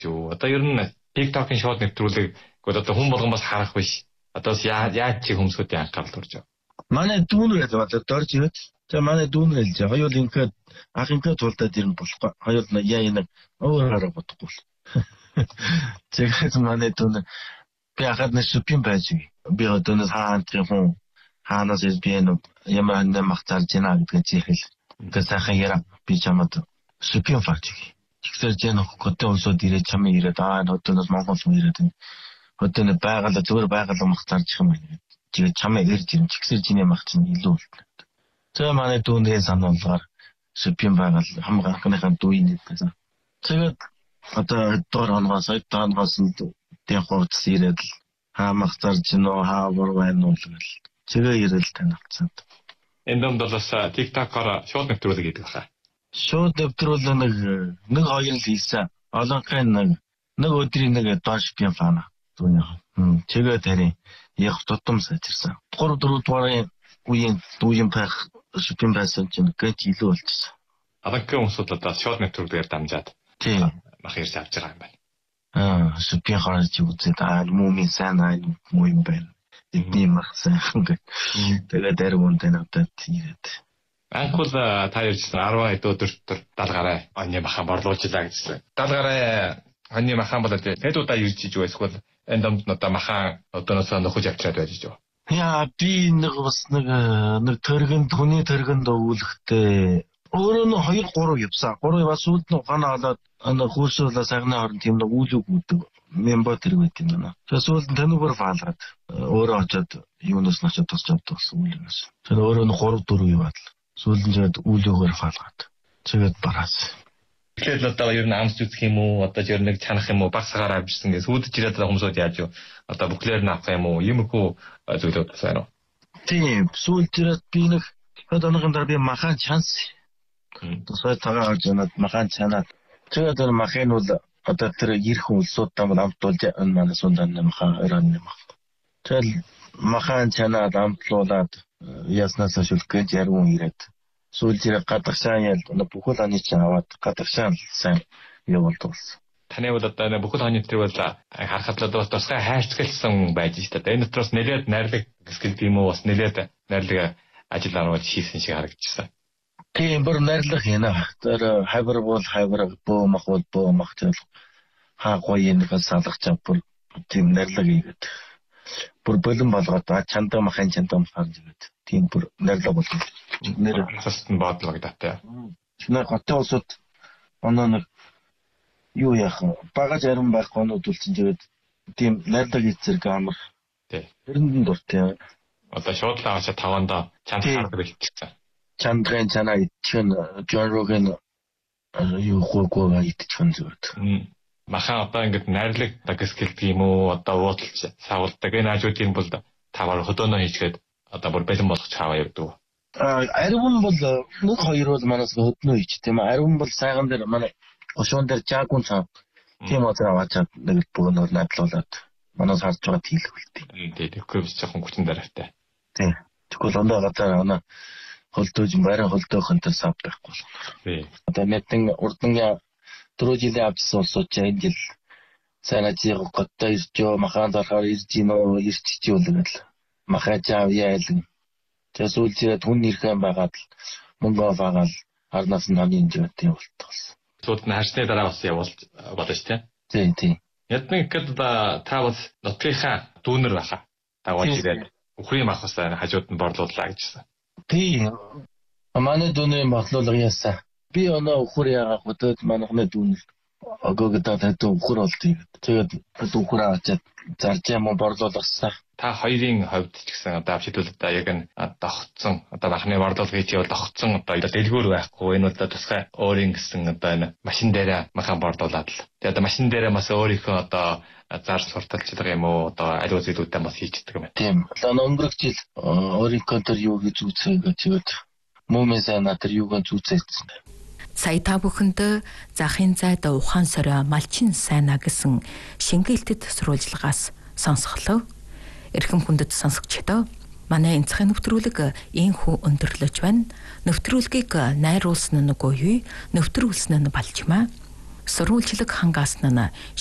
юу. Одоо ер нь TikTok-ын шоуд нэвтрүүлэг одоо хүн болгон бас харах биш. Одоо яаж чи хүмүүсийн анхаарал төрж байгаа. Манай дүүнэр л болоо дорж ирээд. Тэгээ манай дүүнэр хэлж байгаа. Хоёул ингээд ахынхаа тулдаад ирэн болохгүй. Хоёул яа энэ өөрөөр бодохгүй. Тэгээд манай дүүнэр би ахад нэг шүпин байж. Би одоо хаантрын хүн хаанаас би энэ ямар нэмэх зарж байна гэдгээ чихэл. Тэгээд сайхан яра би чамд шүпин фарч. Тэгсэр жин хотын улсууд ирээд чамын ирээд хотоноос Монгол хүн ирээд хотын байгаль зүгээр байгаль мах зарж их юм байна. Тэгээд чамаа ирж ирэн тэгсэр жиний мах чинь илүү үлдэнэ. Тэгээ манай дүүнээ сануулгаар шүпин байгаль хамгийн анхныхаа дүүний гэсэн. Тэгээд одоо доор оноос дэн хувцс ирээд хаамах зарж нөө хаавар байна уу гэл. Тэгээ ирэл танилцсан. Энэ дөмд бас TikTok-оор шууд нэвтрүүлэг хийдэг хаа. Шууд нэвтрүүлэг нэг хоёр л хийсэн. Олонхын нэг өдрийн нэг доош би фана. Тэгээд харин яг тутам сачирсан. 3-4 дугаарын үеийн дүүжин байх шүпин байсан чинь гэж илүү болчихсон. Олонхын хүмүүсүүд одоо шууд нэвтрүүлгээр дамжаад тийм мах ирж авч байгаа юм байна. Шүпин харж үзээд мумийн сайн муу юм байна. Эдний мах сайн гэх. Тэгээд дэрвүнтэй надад ирээд. Анхул та ярьжсэн 10 хэд өдөр дал гараа онны махан борлуулжлаа гэсэн. Дал гараа онны махан болоод хэд удаа ирж иж байсан энэ домд одоо махан одооноос нөхөж авчираад байж joo. Яа би нэг бас нэг төргөнд хүний төргөнд өвлөхтэй өөрөө нь 2-3 явсан. 3 бас үүд нь ухаанаа олоод хөөсөөлө сагнаа орон тийм нэг үүлэг үүдэг мембо тэрэг байт юм байна. Тэгээд сүүлд нь таньгаар фаалгаад өөрөө очоод юунаас нь очоод тусч авдагсан үүлээс. Тэгээд өөрөө нь 3-4 яваад л сүүлд нь жоод үүлэгээр фаалгаад. Тэгээд бараас. Тэгэхээр одоо ер нь амс үзэх юм уу? Одоо ер нь чанах юм уу? Багсгаар авчихсан гэсэн үүдэж ирээд байгаа хүмүүсүүд яаж юу? Одоо бүхлээр нь авах юм уу? Иймэрхүү зүйлүүд байна уу? Тийм, сүүлд ирээд би нэг одооныхын дараа би махан чанс. Тусгай тагаа оржянаад махан чанаад. Тэгээд тэр махын бол одоо тэр ирэх улсуудтай амтуулж манай сундан махан өрөөний мах. Тэгэл махан чанаад амтлуулаад яснаас шүлгэж яруу ирээд. Сүүлд ирээд гадагшаан ял бүхэл оны чинь аваад гадагшаан сайн явуулдаг болсон. Таны бол одоо бүхэл оны тэр бол харахад л тусгай хайрцагсан байж шүү дээ. Энэ дотроос нэлээд найрлаг гэдэг юм уу? Бас нэлээд найрлаг ажил аруулж хийсэн шиг харагдчихсан. Тийм бүр найрлах хийнэ. Тэр хайвар бол хайвар бөө мах бол бөө мах тэгэл хаагой нэг салгах чам бүр тийм найрлаг хийгээд бүр бөлөн болгоод чандаа махын чандаа мах харж ирээд тийм бүр найрлаг болгоо. Нэр хассан баадлаг даатай. Шинэ хотын улсууд оноо нэг юу яах багаж арим байх гонууд үлцэн жирэд тийм найрлаг хийцэрэг амар. Тий. Тэрэнд дуртай. Одоо шуудлаа аваад тавандаа чанд хардаг болчихсон. Чандрын чанаа ичэн жорогэн юу хөөгаа ичхэн зүгт. Махан одоо ингээд найрлаг гэсгэлдэг юм уу? Одоо уудалж савуулдаг. Энэ ажуудын бол тавар хөдөөнөө хийчгээд одоо бүр бэлэн болгох чаваа явдаг. Аривын бол нэг хоёр бол манаас хөднөө ич тийм ээ. Аривын бол сайхан дээр манай ошон дээр жаагун цаа. Тийм одоо аваад нэг бүгнөр найдлуулад манаас харж байгаа тийлхүүлдэг. Тийм тэгэхгүй биш жоохон хүчин дараатай. Тийм. Тэгвэл ондоо газар холдож барай холдоох энэ сав байхгүй. Тийм. Одоо мэдэн урдан 4 жилийн авчсан улсууд энэ жил сайн ажиг готтой иржөө махан зарахаар ирж гинөө ирчихжээ үлгэл. Махажаа яалын. Тэс үлжээд хүн нэрхэн байгаад мөнгө аваагаал арнаас нь хамгийн жирэтэй болтгоос. Сууд нь харсны дараа бас явуулж болно шүү дээ. Тийм. Ядны гэд та бас нутгийнхаа дүүнер байхаа. Таваад ирээд өхрийн мах бас хажууд нь борлууллаа гэжсэн. Тийм. Манай дүүнээ махлуулга яасан. Би оноо өхөр яагаад хөдөөд манайхны дүүнер огоогдоо татуу өхөр болдгийг. Тэгээд өхөр аваад зарж юм борлуулсан. Та хоёрын хувьд ч гэсэн одоо авчидвал одоо яг нь догцсон одоо махны борлуулга хийж явал догцсон одоо дэлгүүр байхгүй энэ одоо тусгай өөрийн гэсэн одоо энэ машин дээрээ махан борлуулад л. Тэгээд одоо машин дээрээ бас өөрийнхөө одоо зар сурталчилга юм уу одоо аль үзүүлэлтээ бас хийчихдэг юм байна. Тийм. Одоо өнгөрөх жил өөрийнхөө төр юу гэж үзээ тэгээд мөмэсаа натар юугаар зүцээсэн. Сая та бүхэнд захын зайд ухаан сорой малчин сайна гэсэн шингээлтэд сурвалжлагаас сонсголоо. Эрхэм хүндэт сонсогчдоо манай энцхэн нэвтрүүлэг ийхүү өндөрлөж байна. Нэвтрүүлгийг найруулсан нь үгүй юу? Нэвтрүүлсэн нь балчмаа. сурвалжлаг хангаас нь